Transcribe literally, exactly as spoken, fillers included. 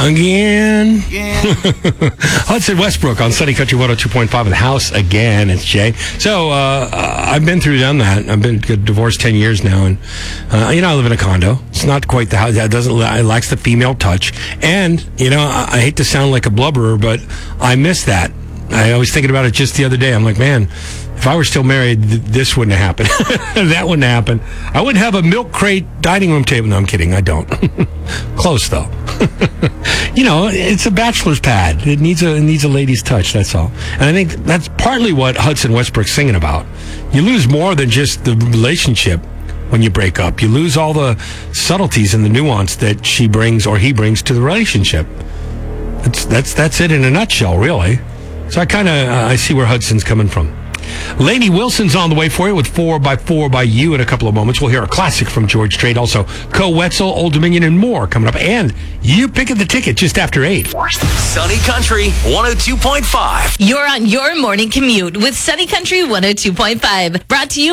Again. Again. Hudson Westbrook on Sunny Country one oh two point five in the house again. It's Jay. So uh, I've been through, done that. I've been divorced ten years now. And, uh, you know, I live in a condo. It's not quite the house. It doesn't, it lacks the female touch. And, you know, I, I hate to sound like a blubberer, but I miss that. I was thinking about it just the other day. I'm like, man, if I were still married, th- this wouldn't happen. That wouldn't happen. I wouldn't have a milk crate dining room table. No, I'm kidding. I don't. Close, though. You know, it's a bachelor's pad. It needs a it needs a lady's touch, that's all. And I think that's partly what Hudson Westbrook's singing about. You lose more than just the relationship when you break up. You lose all the subtleties and the nuance that she brings or he brings to the relationship. That's that's that's it in a nutshell, really. So I kind of uh, I see where Hudson's coming from. Lainey Wilson's on the way for you with four by four by You in a couple of moments. We'll hear a classic from George Strait, also Co Wetzel, Old Dominion, and more coming up. And you picking the ticket just after eight. Sunny Country one oh two point five. You're on your morning commute with Sunny Country one oh two point five. Brought to you